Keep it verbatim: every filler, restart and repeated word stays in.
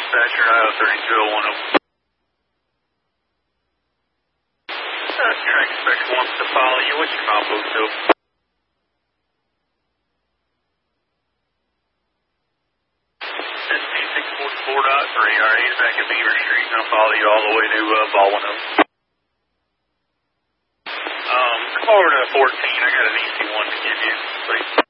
dispatcher, I O thirty-two oh one. Uh, track inspection wants to follow you. What's your combo code? S P six forty-four point three. All right, he's back at Beaver Street. I'll follow you all the way to uh, Baldwin. Um, come over to fourteen. I got an easy one to give you, please.